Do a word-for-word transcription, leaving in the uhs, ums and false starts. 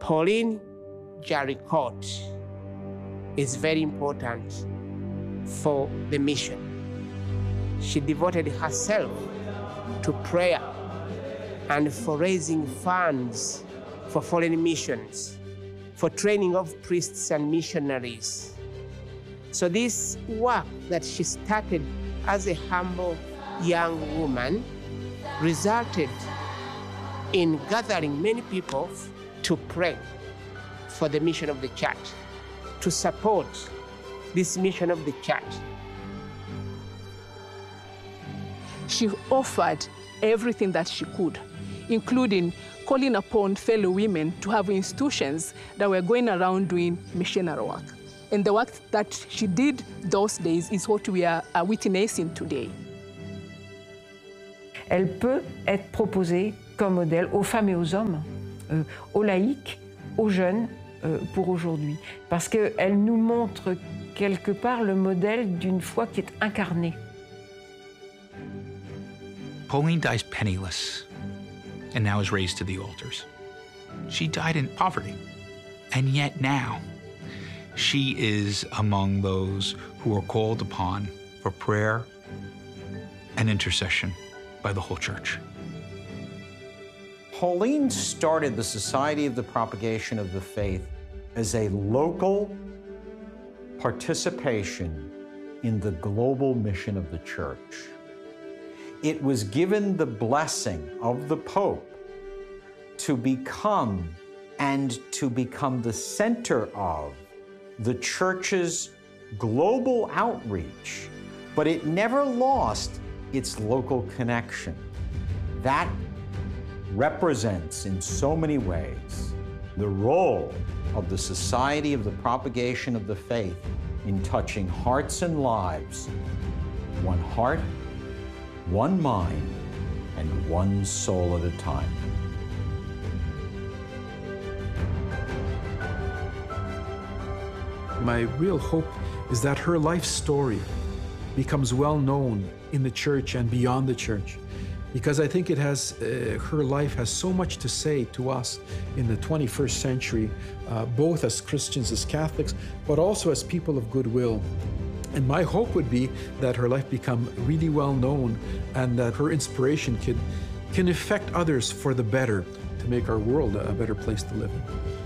Pauline Jaricot is very important for the mission. She devoted herself to prayer and for raising funds for foreign missions, for training of priests and missionaries. So this work that she started as a humble young woman resulted in gathering many people to pray for the mission of the church, to support this mission of the church. She offered everything that she could, including calling upon fellow women to have institutions that were going around doing missionary work. And the work that she did those days is what we are witnessing today. Elle peut être proposée comme modèle aux femmes et aux hommes, euh, aux laïcs, aux jeunes euh, pour aujourd'hui. Parce qu'elle nous montre quelque part le modèle d'une foi qui est incarnée. Pauline dies penniless and now is raised to the altars. She died in poverty, and yet now she is among those who are called upon for prayer and intercession by the whole church. Pauline started the Society of the Propagation of the Faith as a local participation in the global mission of the church. It was given the blessing of the Pope to become and to become the center of the church's global outreach, but it never lost its local connection. That represents in so many ways the role of the Society of the Propagation of the Faith in touching hearts and lives, one heart, one mind, and one soul at a time. My real hope is that her life story becomes well known in the church and beyond the church, because I think it has, uh, her life has so much to say to us in the twenty-first century, uh, both as Christians, as Catholics, but also as people of goodwill. And my hope would be that her life become really well known and that her inspiration can, can affect others for the better, to make our world a better place to live in.